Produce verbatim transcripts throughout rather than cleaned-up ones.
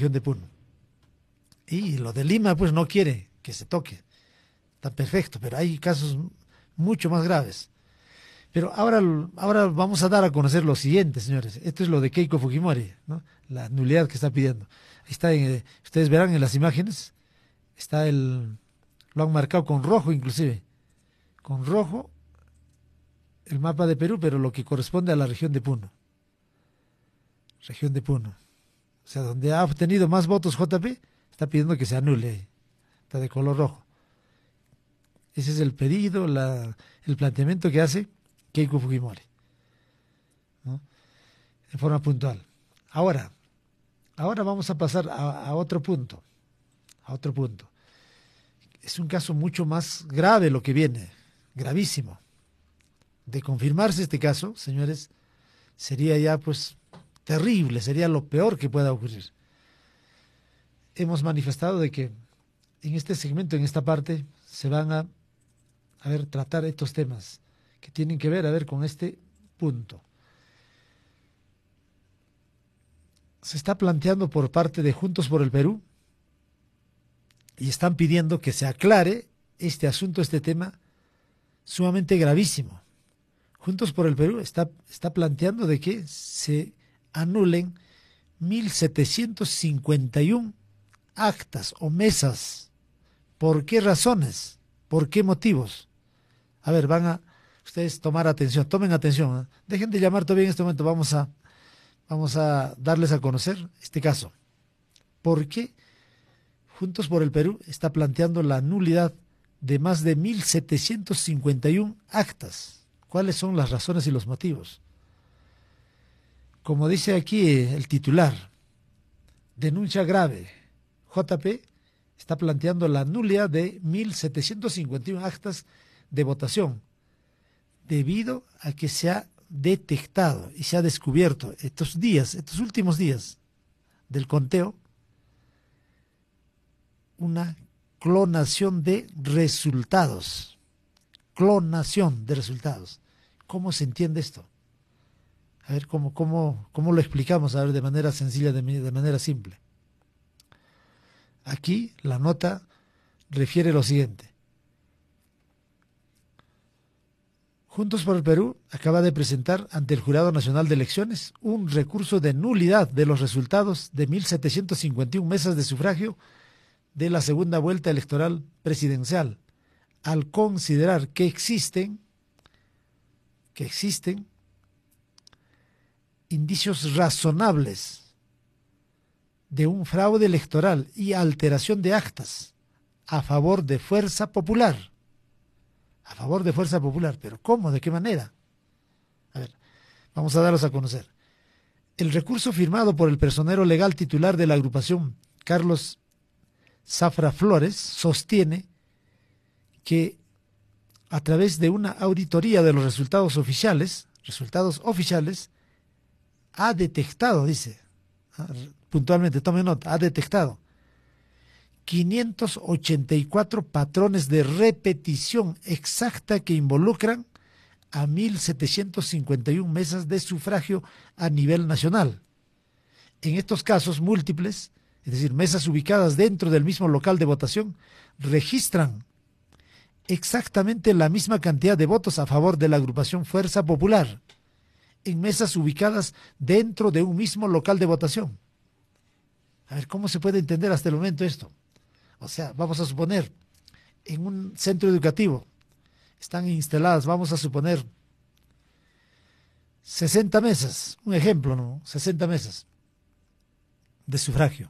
región de Puno. Y lo de Lima, pues no quiere que se toque. Está perfecto, pero hay casos mucho más graves. Pero ahora, ahora vamos a dar a conocer lo siguiente, señores. Esto es lo de Keiko Fujimori, ¿no? La nulidad que está pidiendo. Ahí está, en, ustedes verán en las imágenes, está el, lo han marcado con rojo inclusive, con rojo el mapa de Perú, pero lo que corresponde a la región de Puno. Región de Puno. O sea, donde ha obtenido más votos J P, está pidiendo que se anule. Está de color rojo. Ese es el pedido, la, el planteamiento que hace Keiko Fujimori, ¿no? En forma puntual. Ahora, ahora vamos a pasar a, a otro punto, a otro punto. Es un caso mucho más grave lo que viene, gravísimo. De confirmarse este caso, señores, sería ya pues terrible, sería lo peor que pueda ocurrir. Hemos manifestado de que en este segmento, en esta parte, se van a, a ver, tratar estos temas que tienen que ver, a ver, con este punto. Se está planteando por parte de Juntos por el Perú y están pidiendo que se aclare este asunto, este tema sumamente gravísimo. Juntos por el Perú está, está planteando de que se anulen mil setecientos cincuenta y uno actas o mesas. ¿Por qué razones? ¿Por qué motivos? A ver, van a ustedes tomar atención, tomen atención, ¿eh? Dejen de llamar todavía en este momento, vamos a, vamos a darles a conocer este caso. ¿Por qué Juntos por el Perú está planteando la nulidad de más de mil setecientos cincuenta y uno actas? ¿Cuáles son las razones y los motivos? Como dice aquí el titular, denuncia grave, J P está planteando la nulidad de mil setecientos cincuenta y uno actas de votación, debido a que se ha detectado y se ha descubierto estos días, estos últimos días del conteo, una clonación de resultados. Clonación de resultados. ¿Cómo se entiende esto? A ver, ¿cómo, cómo, cómo lo explicamos? A ver, de manera sencilla, de, de manera simple. Aquí la nota refiere lo siguiente. Juntos por el Perú acaba de presentar ante el Jurado Nacional de Elecciones un recurso de nulidad de los resultados de mil setecientos cincuenta y uno mesas de sufragio de la segunda vuelta electoral presidencial, al considerar que existen, que existen indicios razonables de un fraude electoral y alteración de actas a favor de Fuerza Popular. A favor de Fuerza Popular, pero ¿cómo? ¿De qué manera? A ver, vamos a darlos a conocer. El recurso firmado por el personero legal titular de la agrupación, Carlos Zafra Flores, sostiene que a través de una auditoría de los resultados oficiales, resultados oficiales, ha detectado, dice, puntualmente, tome nota, ha detectado quinientos ochenta y cuatro patrones de repetición exacta que involucran a mil setecientos cincuenta y uno mesas de sufragio a nivel nacional. En estos casos múltiples, es decir, mesas ubicadas dentro del mismo local de votación, registran exactamente la misma cantidad de votos a favor de la agrupación Fuerza Popular, en mesas ubicadas dentro de un mismo local de votación. A ver, ¿cómo se puede entender hasta el momento esto? O sea, vamos a suponer, en un centro educativo están instaladas, vamos a suponer, sesenta mesas, un ejemplo, ¿no? sesenta mesas de sufragio.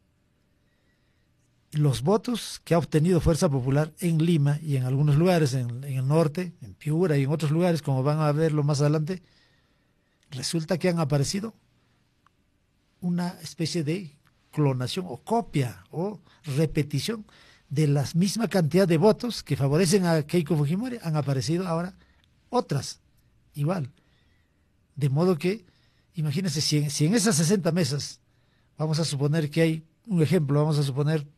Los votos que ha obtenido Fuerza Popular en Lima y en algunos lugares, en, en el norte, en Piura y en otros lugares, como van a verlo más adelante, resulta que han aparecido una especie de clonación o copia o repetición de la misma cantidad de votos que favorecen a Keiko Fujimori, han aparecido ahora otras igual. De modo que, imagínense, si en, si en esas sesenta mesas, vamos a suponer que hay, un ejemplo, vamos a suponer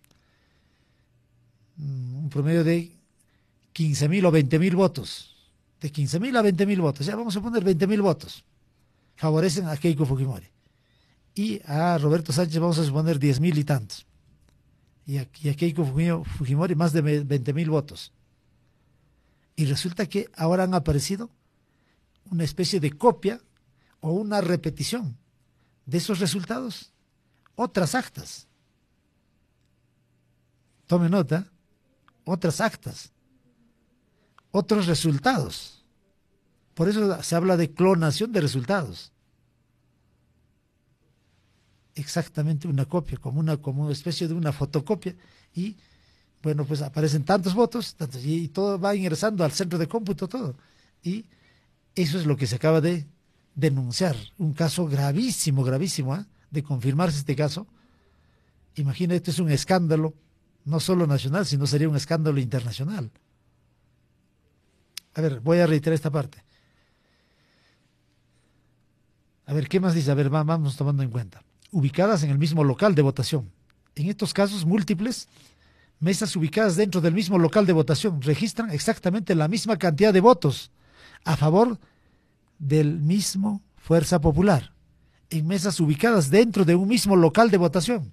um, un promedio de quince mil o veinte mil votos, de quince mil a veinte mil votos, ya vamos a poner veinte mil votos, favorecen a Keiko Fujimori. y a Roberto Sánchez vamos a suponer diez mil y tantos. Y aquí, y a Keiko Fujimori más de veinte mil votos. Y resulta que ahora han aparecido una especie de copia o una repetición de esos resultados, otras actas. Tome nota, otras actas, otros resultados. Por eso se habla de clonación de resultados. Exactamente una copia, como una, como una especie de una fotocopia, y bueno, pues aparecen tantos votos, tantos, y todo va ingresando al centro de cómputo, todo. Y eso es lo que se acaba de denunciar, un caso gravísimo, gravísimo, ¿eh? De confirmarse este caso. Imagina, esto es un escándalo, no solo nacional, sino sería un escándalo internacional. A ver, voy a reiterar esta parte. A ver, ¿qué más dice? A ver, vamos tomando en cuenta. Ubicadas en el mismo local de votación. En estos casos múltiples, mesas ubicadas dentro del mismo local de votación registran exactamente la misma cantidad de votos a favor del mismo Fuerza Popular, en mesas ubicadas dentro de un mismo local de votación.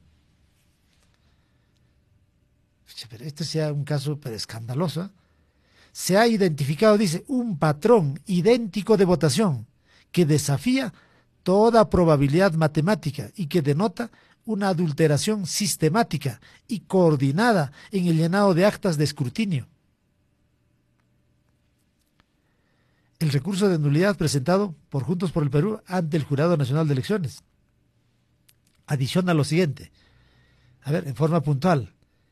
Pero este sea un caso pero escandaloso, ¿eh? Se ha identificado, dice, un patrón idéntico de votación que desafía toda probabilidad matemática y que denota una adulteración sistemática y coordinada en el llenado de actas de escrutinio. El recurso de nulidad presentado por Juntos por el Perú ante el Jurado Nacional de Elecciones adiciona lo siguiente. A ver, en forma puntual.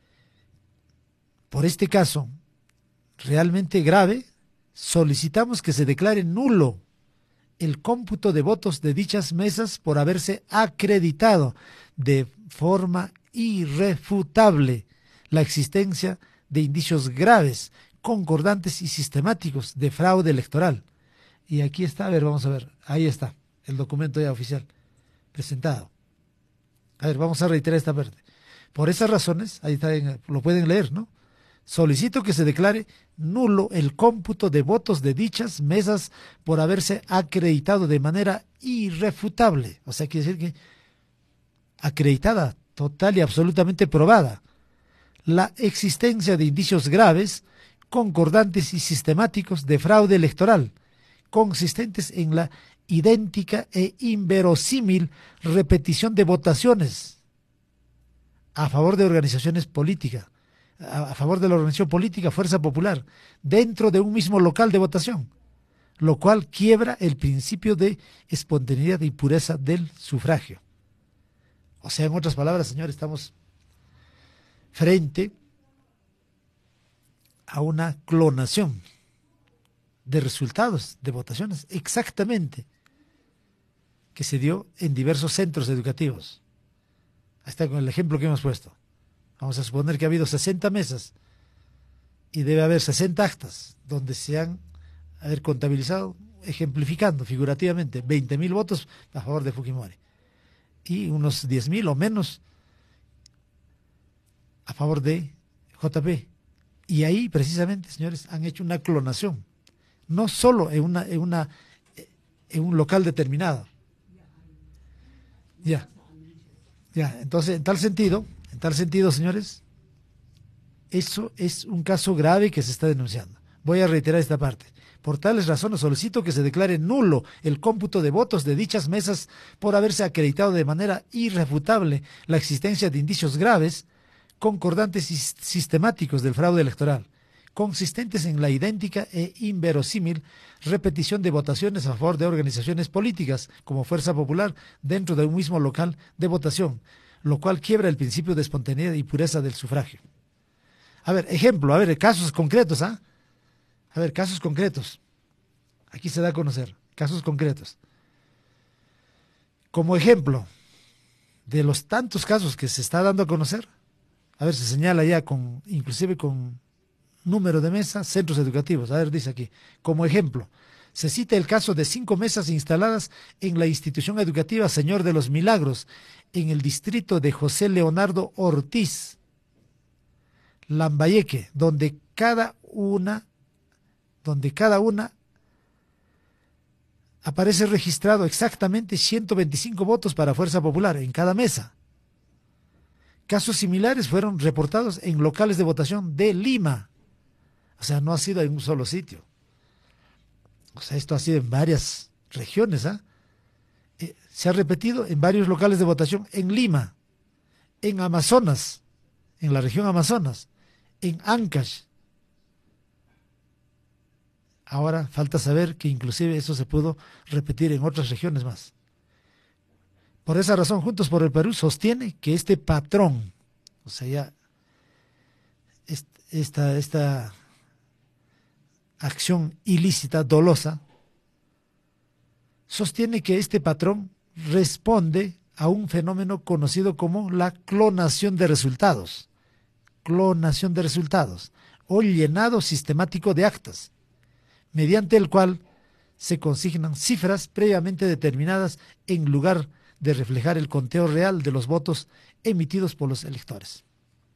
Por este caso, realmente grave, solicitamos que se declare nulo el cómputo de votos de dichas mesas por haberse acreditado de forma irrefutable la existencia de indicios graves, concordantes y sistemáticos de fraude electoral. Y aquí está, a ver, vamos a ver, ahí está, el documento ya oficial presentado. A ver, vamos a reiterar esta parte. Por esas razones, ahí está, lo pueden leer, ¿no? Solicito que se declare nulo el cómputo de votos de dichas mesas por haberse acreditado de manera irrefutable. O sea, quiere decir que acreditada, total y absolutamente probada, la existencia de indicios graves, concordantes y sistemáticos de fraude electoral, consistentes en la idéntica e inverosímil repetición de votaciones a favor de organizaciones políticas, a favor de la organización política Fuerza Popular, dentro de un mismo local de votación, lo cual quiebra el principio de espontaneidad y pureza del sufragio. O sea, en otras palabras, señores, estamos frente a una clonación de resultados de votaciones, exactamente, que se dio en diversos centros educativos. Ahí está con el ejemplo que hemos puesto. Vamos a suponer que ha habido sesenta mesas y debe haber sesenta actas donde se han haber contabilizado, ejemplificando figurativamente, veinte mil votos a favor de Fujimori y unos diez mil o menos a favor de J P. Y ahí precisamente, señores, han hecho una clonación, no solo en una en una en un local determinado. Ya, ya. Entonces, en tal sentido, en tal sentido, señores, eso es un caso grave que se está denunciando. Voy a reiterar esta parte. Por tales razones solicito que se declare nulo el cómputo de votos de dichas mesas por haberse acreditado de manera irrefutable la existencia de indicios graves, concordantes y sistemáticos del fraude electoral, consistentes en la idéntica e inverosímil repetición de votaciones a favor de organizaciones políticas como Fuerza Popular dentro de un mismo local de votación, lo cual quiebra el principio de espontaneidad y pureza del sufragio. A ver, ejemplo, a ver, casos concretos, ¿ah? ¿eh? A ver, casos concretos. Aquí se da a conocer, casos concretos. Como ejemplo de los tantos casos que se está dando a conocer, a ver, se señala ya con, inclusive con número de mesas, centros educativos. A ver, dice aquí, como ejemplo, se cita el caso de cinco mesas instaladas en la institución educativa Señor de los Milagros, en el distrito de José Leonardo Ortiz, Lambayeque, donde cada una, donde cada una aparece registrado exactamente ciento veinticinco votos para Fuerza Popular en cada mesa. Casos similares fueron reportados en locales de votación de Lima. O sea, no ha sido en un solo sitio. O sea, esto ha sido en varias regiones. ¿eh? Eh, se ha repetido en varios locales de votación en Lima, en Amazonas, en la región Amazonas, en Ancash. Ahora falta saber que inclusive eso se pudo repetir en otras regiones más. Por esa razón, Juntos por el Perú sostiene que este patrón, o sea, ya esta, esta acción ilícita, dolosa, sostiene que este patrón responde a un fenómeno conocido como la clonación de resultados, clonación de resultados, o llenado sistemático de actas, mediante el cual se consignan cifras previamente determinadas en lugar de reflejar el conteo real de los votos emitidos por los electores.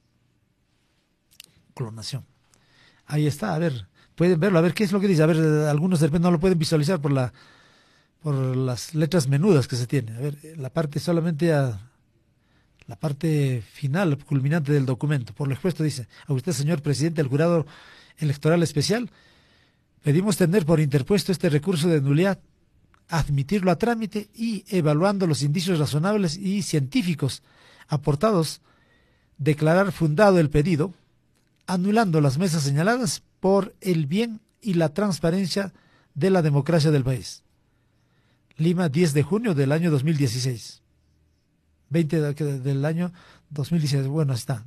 Clonación. Ahí está, a ver, pueden verlo, a ver qué es lo que dice, a ver, algunos de repente no lo pueden visualizar por la por las letras menudas que se tiene. A ver, la parte solamente a la parte final, culminante del documento. Por lo expuesto dice, a usted, señor presidente del Jurado Electoral Especial, pedimos tener por interpuesto este recurso de nulidad, admitirlo a trámite y, evaluando los indicios razonables y científicos aportados, declarar fundado el pedido, anulando las mesas señaladas por el bien y la transparencia de la democracia del país. Lima, diez de junio del año dos mil dieciséis. veinte de, del año dos mil dieciséis. Bueno, está.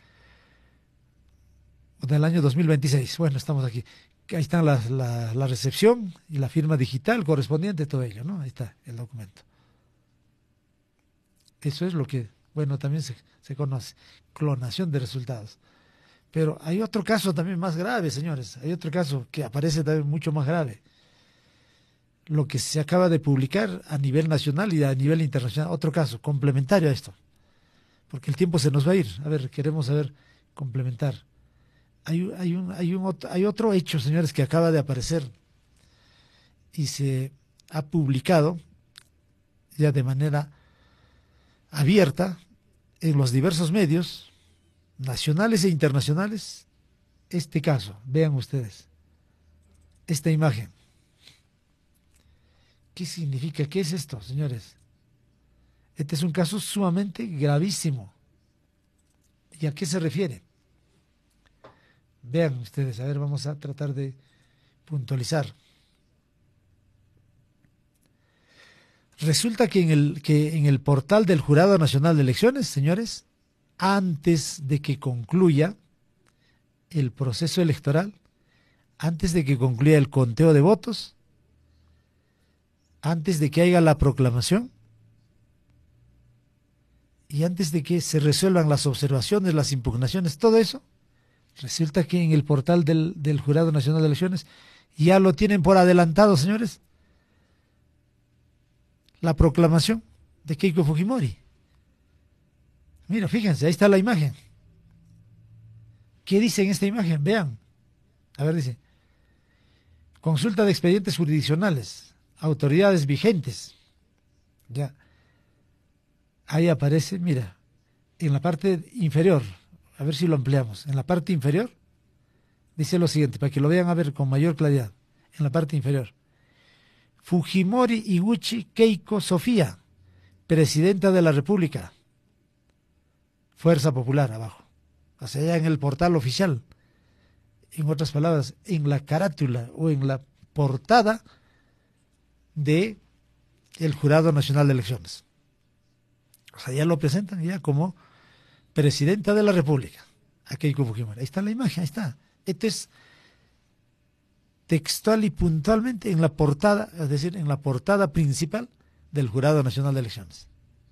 Del año dos mil veintiséis. Bueno, estamos aquí. Ahí está la, la, la recepción y la firma digital correspondiente, todo ello, ¿no? Ahí está el documento. Eso es lo que, bueno, también se, se conoce, clonación de resultados. Pero hay otro caso también más grave, señores. Hay otro caso que aparece también mucho más grave. Lo que se acaba de publicar a nivel nacional y a nivel internacional. Otro caso, complementario a esto. Porque el tiempo se nos va a ir. A ver, queremos saber, complementar. Hay, hay, un, hay, un, hay otro hecho, señores, que acaba de aparecer y se ha publicado ya de manera abierta en los diversos medios nacionales e internacionales. Este caso, vean ustedes, esta imagen. ¿Qué significa? ¿Qué es esto, señores? Este es un caso sumamente gravísimo. ¿Y a qué se refiere? Vean ustedes, a ver, vamos a tratar de puntualizar. Resulta que en el, que en el portal del Jurado Nacional de Elecciones, señores, antes de que concluya el proceso electoral, antes de que concluya el conteo de votos, antes de que haya la proclamación y antes de que se resuelvan las observaciones, las impugnaciones, todo eso, resulta que en el portal del, del Jurado Nacional de Elecciones ya lo tienen por adelantado, señores, la proclamación de Keiko Fujimori. Mira, fíjense, ahí está la imagen. ¿Qué dice en esta imagen? Vean. A ver, dice, consulta de expedientes jurisdiccionales, autoridades vigentes. Ya. Ahí aparece, mira, en la parte inferior, a ver si lo ampliamos, en la parte inferior, dice lo siguiente, para que lo vean a ver con mayor claridad, en la parte inferior. Fujimori Iguchi Keiko Sofía, Presidenta de la República, Fuerza Popular, abajo, o sea, ya en el portal oficial, en otras palabras, en la carátula o en la portada de el Jurado Nacional de Elecciones. O sea, ya lo presentan ya como Presidenta de la República, a Keiko Fujimori. Ahí está la imagen, ahí está. Esto es textual y puntualmente en la portada, es decir, en la portada principal del Jurado Nacional de Elecciones.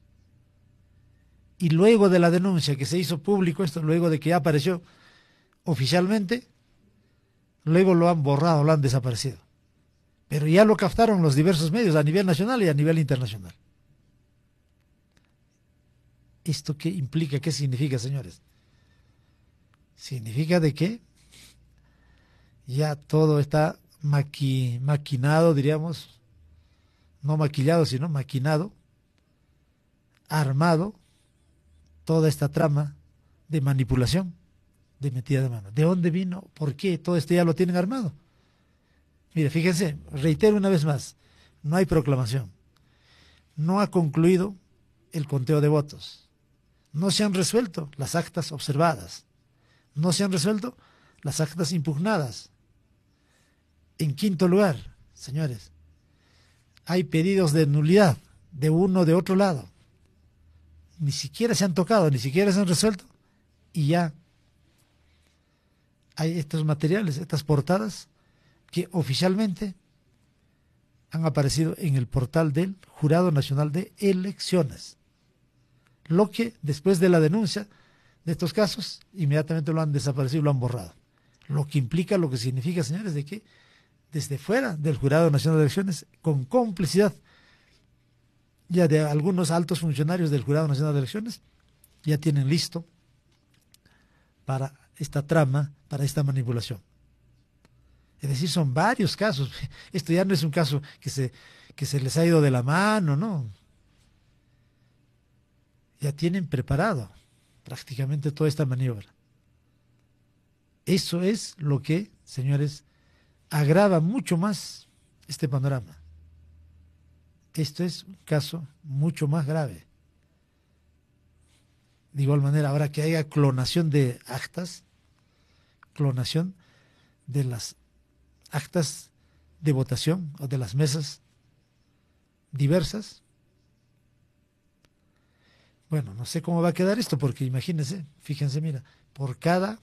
Y luego de la denuncia que se hizo público esto, luego de que ya apareció oficialmente, luego lo han borrado, lo han desaparecido. Pero ya lo captaron los diversos medios a nivel nacional y a nivel internacional. ¿Esto qué implica? ¿Qué significa, señores? Significa de que ya todo está maqui, maquinado, diríamos, no maquillado, sino maquinado, armado, toda esta trama de manipulación, de metida de mano. ¿De dónde vino? ¿Por qué? Todo esto ya lo tienen armado. Mire, fíjense, reitero una vez más, no hay proclamación. No ha concluido el conteo de votos. No se han resuelto las actas observadas. No se han resuelto las actas impugnadas. En quinto lugar, señores, hay pedidos de nulidad de uno o de otro lado. Ni siquiera se han tocado, ni siquiera se han resuelto. Y ya hay estos materiales, estas portadas, que oficialmente han aparecido en el portal del Jurado Nacional de Elecciones. Lo que, después de la denuncia de estos casos, inmediatamente lo han desaparecido y lo han borrado. Lo que implica, lo que significa, señores, de que desde fuera del Jurado Nacional de Elecciones, con complicidad ya de algunos altos funcionarios del Jurado Nacional de Elecciones, ya tienen listo para esta trama, para esta manipulación. Es decir, son varios casos. Esto ya no es un caso que se, que se les ha ido de la mano, ¿no? Ya tienen preparado prácticamente toda esta maniobra. Eso es lo que, señores, agrava mucho más este panorama. Esto es un caso mucho más grave. De igual manera, ahora que haya clonación de actas, clonación de las actas de votación o de las mesas diversas. Bueno, no sé cómo va a quedar esto, porque imagínense, fíjense, mira, por cada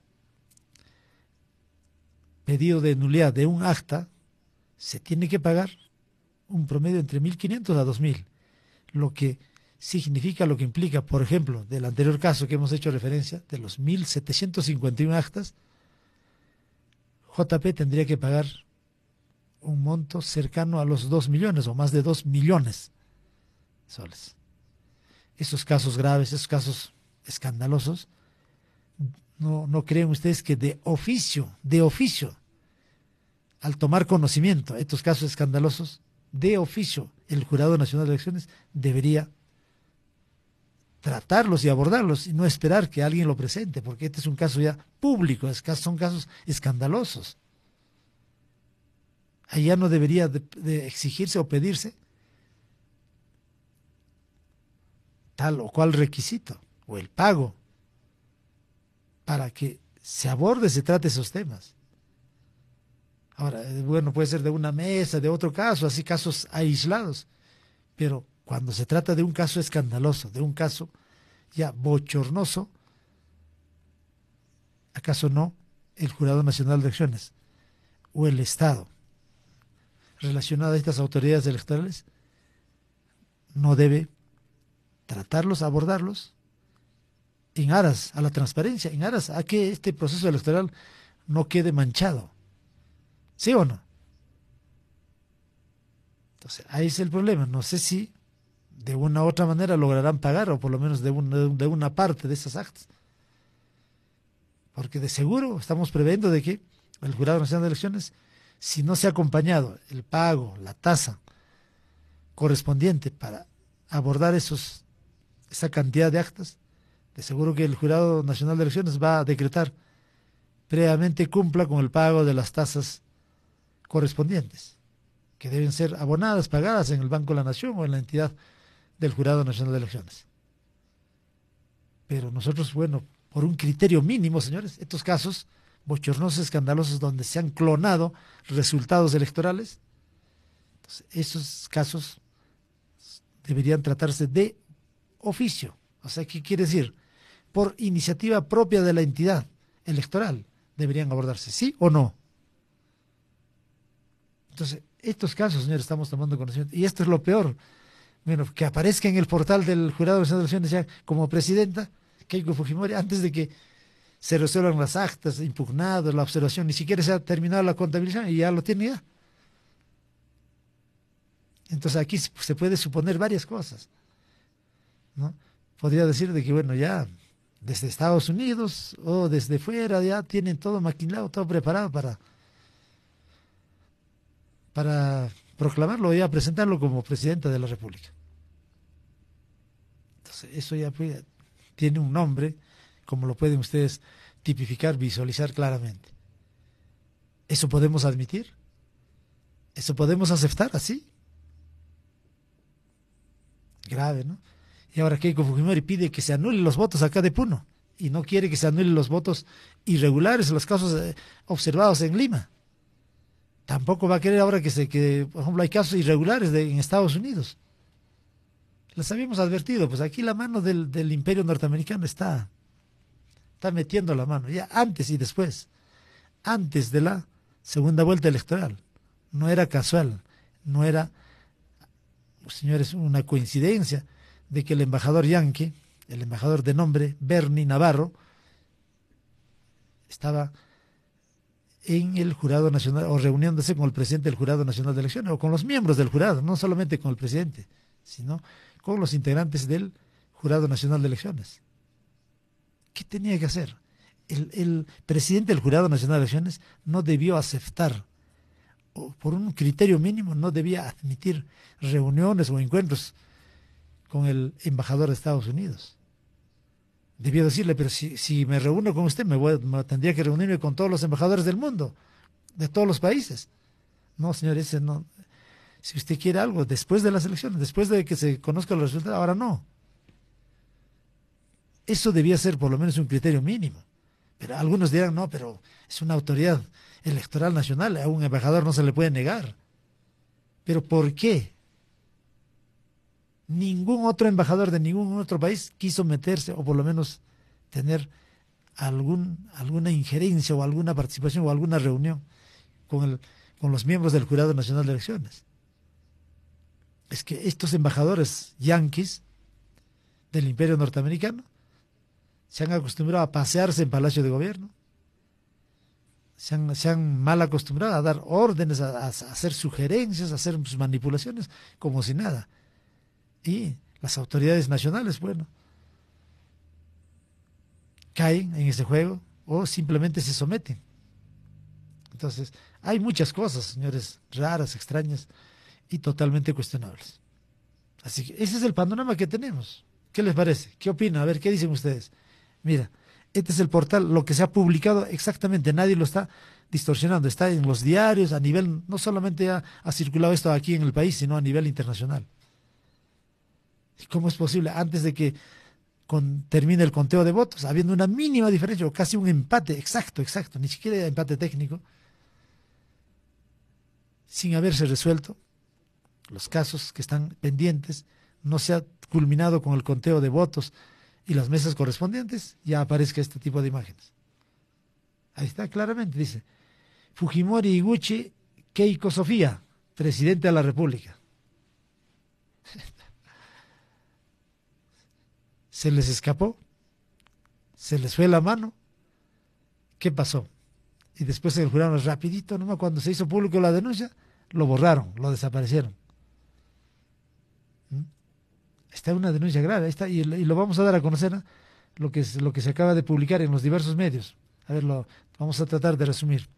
pedido de nulidad de un acta, se tiene que pagar un promedio entre mil quinientos a dos mil, lo que significa, lo que implica, por ejemplo, del anterior caso que hemos hecho referencia, de los mil setecientos cincuenta y uno actas, J P tendría que pagar un monto cercano a los dos millones o más de dos millones de soles. Esos casos graves, esos casos escandalosos, no, no creen ustedes que de oficio, de oficio, al tomar conocimiento de estos casos escandalosos, de oficio, el Jurado Nacional de Elecciones debería tratarlos y abordarlos y no esperar que alguien lo presente, porque este es un caso ya público, es, son casos escandalosos. Ahí ya no debería de, de exigirse o pedirse tal o cual requisito o el pago para que se aborde, se trate esos temas. Ahora, bueno, puede ser de una mesa, de otro caso, así casos aislados, pero cuando se trata de un caso escandaloso, de un caso ya bochornoso, ¿acaso no el Jurado Nacional de Elecciones o el Estado relacionado a estas autoridades electorales no debe tratarlos, abordarlos en aras a la transparencia, en aras a que este proceso electoral no quede manchado? ¿Sí o no? Entonces, ahí es el problema. No sé si de una u otra manera lograrán pagar, o por lo menos de una, de una parte de esas actas. Porque de seguro estamos previendo de que el Jurado Nacional de Elecciones, si no se ha acompañado el pago, la tasa correspondiente para abordar esos, esa cantidad de actas, de seguro que el Jurado Nacional de Elecciones va a decretar previamente cumpla con el pago de las tasas correspondientes, que deben ser abonadas, pagadas en el Banco de la Nación o en la entidad del Jurado Nacional de Elecciones. Pero nosotros, bueno, por un criterio mínimo, señores, estos casos bochornosos, escandalosos, donde se han clonado resultados electorales, entonces, esos casos deberían tratarse de oficio. O sea, ¿qué quiere decir? Por iniciativa propia de la entidad electoral deberían abordarse, ¿sí o no? Entonces, estos casos, señores, estamos tomando conocimiento, y esto es lo peor. Bueno, que aparezca en el portal del Jurado de Elecciones ya como presidenta Keiko Fujimori, antes de que se resuelvan las actas impugnadas, la observación, ni siquiera se ha terminado la contabilización y ya lo tiene ya. Entonces aquí se puede suponer varias cosas, ¿no? Podría decir de que, bueno, ya desde Estados Unidos o desde fuera ya tienen todo maquinado, todo preparado para, para proclamarlo y a presentarlo como presidenta de la República. Entonces, eso ya pues, tiene un nombre, como lo pueden ustedes tipificar, visualizar claramente. ¿Eso podemos admitir? ¿Eso podemos aceptar así? Grave, ¿no? Y ahora Keiko Fujimori pide que se anulen los votos acá de Puno y no quiere que se anulen los votos irregulares, los casos eh, observados en Lima. Tampoco va a querer ahora que, se, que por ejemplo, hay casos irregulares de, en Estados Unidos. Les habíamos advertido, pues aquí la mano del, del imperio norteamericano está, está metiendo la mano, ya antes y después, antes de la segunda vuelta electoral. No era casual, no era, señores, una coincidencia de que el embajador yanqui, el embajador de nombre Bernie Navarro, estaba en el Jurado Nacional, o reuniéndose con el presidente del Jurado Nacional de Elecciones, o con los miembros del jurado, no solamente con el presidente, sino con los integrantes del Jurado Nacional de Elecciones. ¿Qué tenía que hacer? El, el presidente del Jurado Nacional de Elecciones no debió aceptar, o por un criterio mínimo, no debía admitir reuniones o encuentros con el embajador de Estados Unidos. Debió decirle, pero si, si me reúno con usted, me, voy, me tendría que reunirme con todos los embajadores del mundo, de todos los países. No, señor, ese no. Si usted quiere algo, después de las elecciones, después de que se conozcan los resultados, ahora no. Eso debía ser por lo menos un criterio mínimo. Pero algunos dirán, no, pero es una autoridad electoral nacional, a un embajador no se le puede negar. ¿Pero por qué? Ningún otro embajador de ningún otro país quiso meterse, o por lo menos tener algún, alguna injerencia o alguna participación o alguna reunión con, el, con los miembros del Jurado Nacional de Elecciones. Es que estos embajadores yanquis del imperio norteamericano se han acostumbrado a pasearse en Palacio de Gobierno, se han, se han mal acostumbrado a dar órdenes, a, a hacer sugerencias, a hacer sus manipulaciones como si nada. Y las autoridades nacionales, bueno, caen en ese juego o simplemente se someten. Entonces, hay muchas cosas, señores, raras, extrañas y totalmente cuestionables. Así que ese es el panorama que tenemos. ¿Qué les parece? ¿Qué opinan? A ver, ¿qué dicen ustedes? Mira, este es el portal, lo que se ha publicado exactamente, nadie lo está distorsionando, está en los diarios, a nivel, no solamente ha, ha circulado esto aquí en el país, sino a nivel internacional. ¿Cómo es posible antes de que con, termine el conteo de votos, habiendo una mínima diferencia o casi un empate, exacto, exacto, ni siquiera empate técnico, sin haberse resuelto los casos que están pendientes, no se ha culminado con el conteo de votos y las mesas correspondientes, ya aparezca este tipo de imágenes? Ahí está claramente, dice Fujimori Iguchi Keiko Sofía, presidente de la República. ¿Se les escapó? ¿Se les fue la mano? ¿Qué pasó? Y después en el jurado, rapidito, nomás cuando se hizo público la denuncia, lo borraron, lo desaparecieron. ¿Mm? Está una denuncia grave, está, y, y lo vamos a dar a conocer, ¿no? lo, que es, lo que se acaba de publicar en los diversos medios. A ver, lo vamos a tratar de resumir.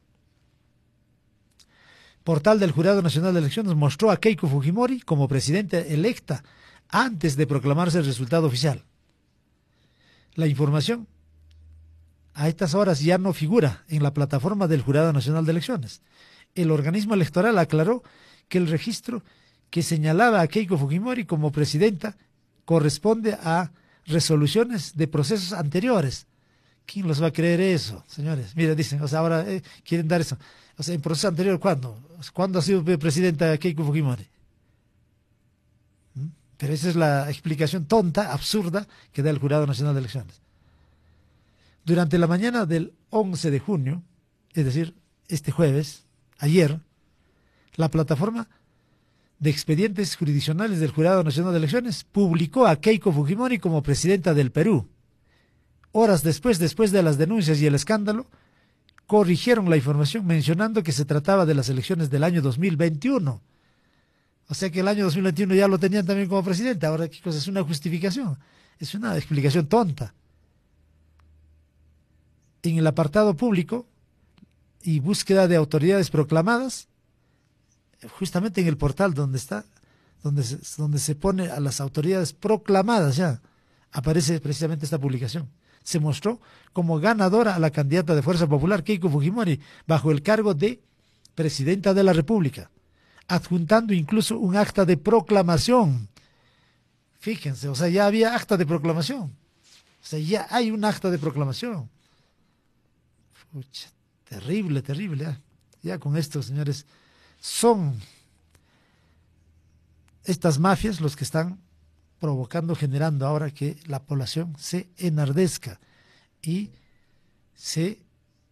Portal del Jurado Nacional de Elecciones mostró a Keiko Fujimori como presidenta electa antes de proclamarse el resultado oficial. La información a estas horas ya no figura en la plataforma del Jurado Nacional de Elecciones. El organismo electoral aclaró que el registro que señalaba a Keiko Fujimori como presidenta corresponde a resoluciones de procesos anteriores. ¿Quién los va a creer eso, señores? Mira, dicen, o sea, ahora eh, quieren dar eso. O sea, en proceso anterior, ¿cuándo? ¿Cuándo ha sido presidenta Keiko Fujimori? ¿Mm? Pero esa es la explicación tonta, absurda, que da el Jurado Nacional de Elecciones. Durante la mañana del once de junio, es decir, este jueves, ayer, la plataforma de expedientes jurisdiccionales del Jurado Nacional de Elecciones publicó a Keiko Fujimori como presidenta del Perú. Horas después, después de las denuncias y el escándalo, corrigieron la información mencionando que se trataba de las elecciones del año dos mil veintiuno. O sea que el año dos mil veintiuno ya lo tenían también como presidente. Ahora, ¿qué cosa? Es una justificación, es una explicación tonta. En el apartado público y búsqueda de autoridades proclamadas, justamente en el portal donde está, donde se, donde se pone a las autoridades proclamadas ya, aparece precisamente esta publicación. Se mostró como ganadora a la candidata de Fuerza Popular, Keiko Fujimori, bajo el cargo de Presidenta de la República, adjuntando incluso un acta de proclamación. Fíjense, o sea, ya había acta de proclamación. O sea, ya hay un acta de proclamación. Pucha, terrible, terrible. ¿eh? Ya con esto, señores, son estas mafias los que están provocando, generando ahora que la población se enardezca y se...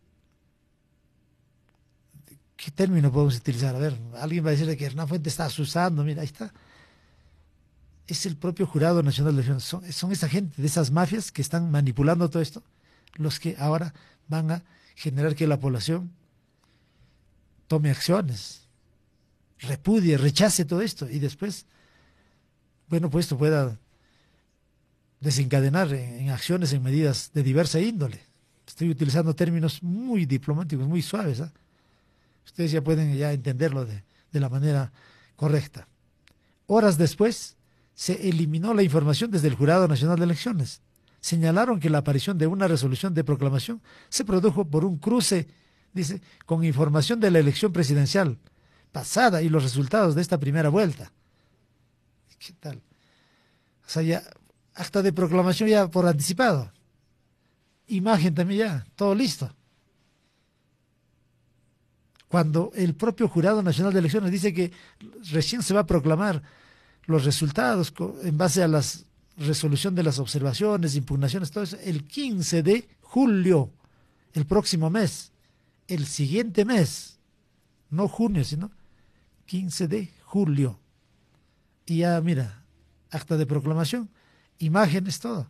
¿Qué término podemos utilizar? A ver, alguien va a decir que Hernán Fuentes está asusando, mira, ahí está. Es el propio Jurado Nacional de Elecciones, son, son esa gente de esas mafias que están manipulando todo esto, los que ahora van a generar que la población tome acciones, repudie, rechace todo esto y después, bueno, pues esto pueda desencadenar en, en acciones, en medidas de diversa índole. Estoy utilizando términos muy diplomáticos, muy suaves, ¿eh? Ustedes ya pueden ya entenderlo de, de la manera correcta. Horas después, se eliminó la información desde el Jurado Nacional de Elecciones. Señalaron que la aparición de una resolución de proclamación se produjo por un cruce, dice, con información de la elección presidencial pasada y los resultados de esta primera vuelta. ¿Qué tal? O sea, ya acta de proclamación ya por anticipado. Imagen también ya, todo listo. Cuando el propio Jurado Nacional de Elecciones dice que recién se va a proclamar los resultados en base a la resolución de las observaciones, impugnaciones, todo eso, el quince de julio, el próximo mes, el siguiente mes, no junio, sino quince de julio. Y ya, mira, acta de proclamación, imágenes, todo.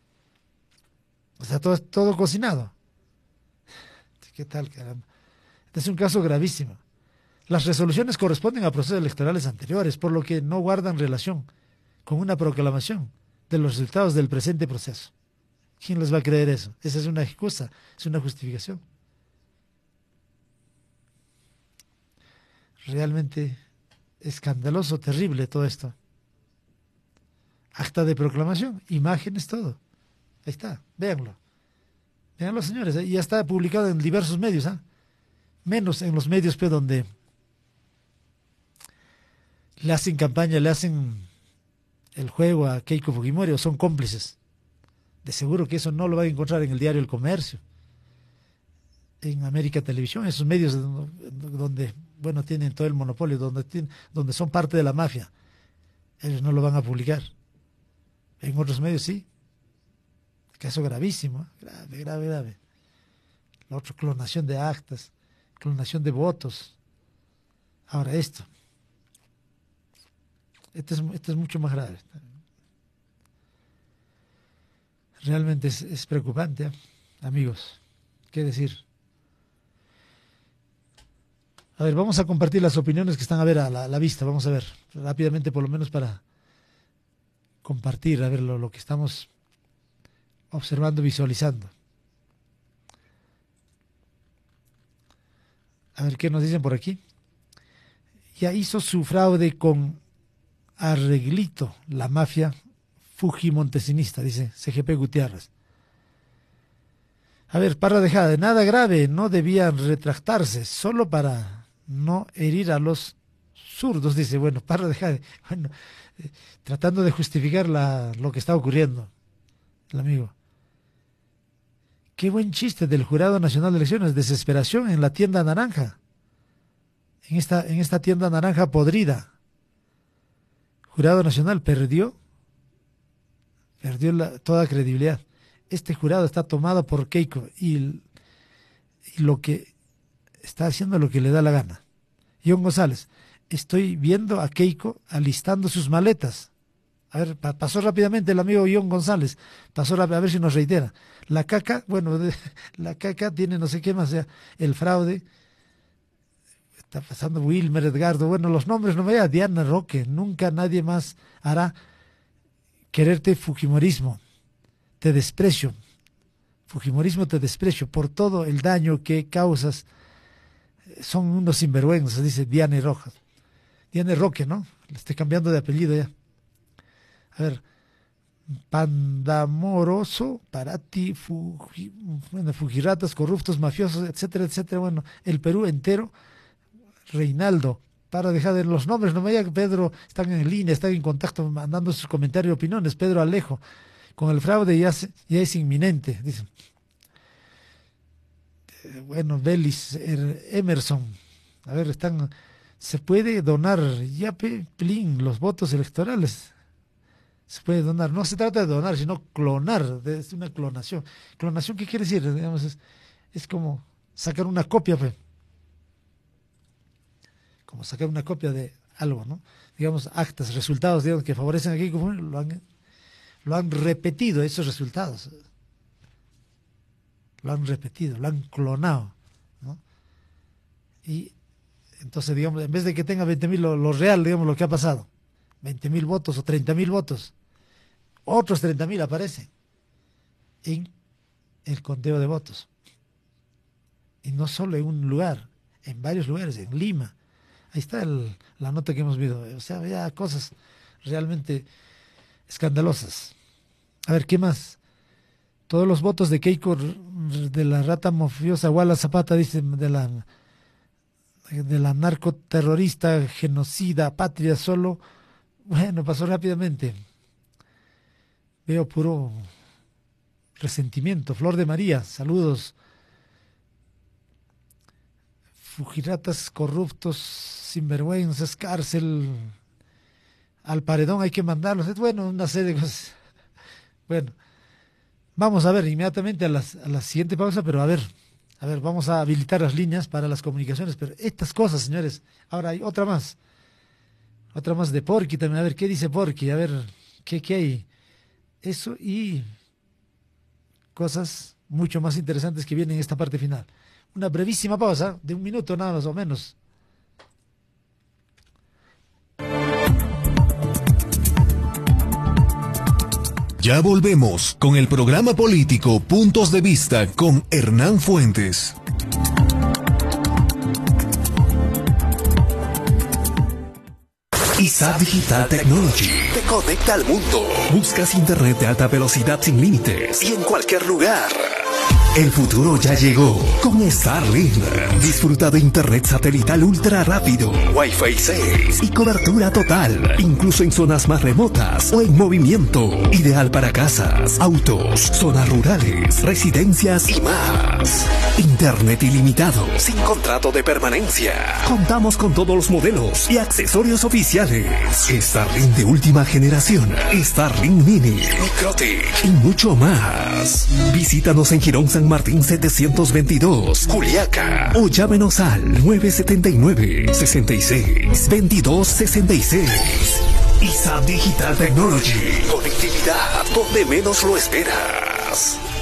O sea, todo, todo cocinado. ¿Qué tal, caramba? Este es un caso gravísimo. Las resoluciones corresponden a procesos electorales anteriores, por lo que no guardan relación con una proclamación de los resultados del presente proceso. ¿Quién les va a creer eso? Esa es una excusa, es una justificación. Realmente escandaloso, terrible todo esto. Acta de proclamación, imágenes, todo. Ahí está, véanlo. Véanlo, señores, ¿eh? Ya está publicado en diversos medios, ¿eh? Menos en los medios pues, donde le hacen campaña, le hacen el juego a Keiko Fujimori o son cómplices. De seguro que eso no lo van a encontrar en el diario El Comercio, en América Televisión, esos medios donde, bueno, tienen todo el monopolio, donde, tienen, donde son parte de la mafia. Ellos no lo van a publicar. En otros medios sí. Caso gravísimo, grave, grave, grave. La otra, clonación de actas, clonación de votos. Ahora esto. Esto es, esto es mucho más grave. Realmente es, es preocupante, ¿eh? Amigos. ¿Qué decir? A ver, vamos a compartir las opiniones que están a ver a la, a la vista. Vamos a ver rápidamente, por lo menos para compartir, a ver lo, lo que estamos observando, visualizando. A ver qué nos dicen por aquí. Ya hizo su fraude con arreglito la mafia fujimontesinista, dice C G P Gutiérrez. A ver, Parra de Jade, nada grave, no debían retractarse, solo para no herir a los zurdos, dice, bueno, Parra de Jade, bueno, eh, tratando de justificar la, lo que está ocurriendo, el amigo. Qué buen chiste del Jurado Nacional de Elecciones, desesperación en la tienda naranja, en esta, en esta tienda naranja podrida. Jurado Nacional perdió, perdió la, toda credibilidad. Este jurado está tomado por Keiko y, y lo que está haciendo lo que le da la gana. John González, estoy viendo a Keiko alistando sus maletas. A ver, pa pasó rápidamente el amigo John González, pasó a ver si nos reitera. La caca, bueno, de, la caca tiene no sé qué más, o sea, el fraude. Está pasando Wilmer, Edgardo, bueno, los nombres no me da, Diana Roque, nunca nadie más hará quererte fujimorismo, te desprecio, fujimorismo te desprecio por todo el daño que causas, son unos sinvergüenzas, dice Diana Rojas. Diane Roque, ¿no? Le estoy cambiando de apellido ya. A ver, Pandamoroso, Parati, Fuji, bueno, Fujiratas, corruptos, mafiosos, etcétera, etcétera. Bueno, el Perú entero. Reinaldo, para dejar de los nombres, no me diga que Pedro están en línea, están en contacto, mandando sus comentarios y opiniones. Pedro Alejo, con el fraude ya, se, ya es inminente, dice. Eh, bueno, Belis, er, Emerson, a ver, están, se puede donar, ya, plin, los votos electorales. Se puede donar, no se trata de donar, sino clonar, es una clonación. ¿Clonación qué quiere decir? Digamos, es, es como sacar una copia, pues. Como sacar una copia de algo, ¿no? Digamos, actas, resultados, digamos, que favorecen aquí, como lo han, lo han repetido, esos resultados. Lo han repetido, lo han clonado, ¿no? Y entonces, digamos, en vez de que tenga veinte mil, lo, lo real, digamos, lo que ha pasado, veinte mil votos o treinta mil votos, otros treinta mil aparecen en el conteo de votos. Y no solo en un lugar, en varios lugares, en Lima. Ahí está el, la nota que hemos visto. O sea, ya cosas realmente escandalosas. A ver, ¿qué más? Todos los votos de Keiko, de la rata mafiosa Wala Zapata, dicen, de la, de la narcoterrorista, genocida, patria, solo, bueno, pasó rápidamente. Veo puro resentimiento. Flor de María, saludos. Fujiratas, corruptos, sinvergüenzas, cárcel, al paredón hay que mandarlos. Bueno, una serie de cosas. Bueno, vamos a ver inmediatamente a, las, a la siguiente pausa, pero a ver, a ver, vamos a habilitar las líneas para las comunicaciones. Pero estas cosas, señores, ahora hay otra más. Otra más de Porky también. A ver, ¿qué dice Porky? A ver, ¿qué, qué hay? Eso y cosas mucho más interesantes que vienen en esta parte final. Una brevísima pausa de un minuto nada más o menos. Ya volvemos con el programa político Puntos de Vista con Hernán Fuentes. I S A Digital Technology te conecta al mundo. Buscas internet de alta velocidad sin límites y en cualquier lugar. El futuro ya llegó con Starlink. Disfruta de internet satelital ultra rápido, Wi-Fi seis y cobertura total, incluso en zonas más remotas o en movimiento. Ideal para casas, autos, zonas rurales, residencias y más. Internet ilimitado, sin contrato de permanencia. Contamos con todos los modelos y accesorios oficiales. Starlink de última generación, Starlink Mini, Microtik y mucho más. Visítanos en Girón San Martín setecientos veintidós, Juliaca, o llámenos al nueve siete nueve, seis seis, veintidós sesenta y seis. I S A Digital Technology, conectividad donde menos lo esperas.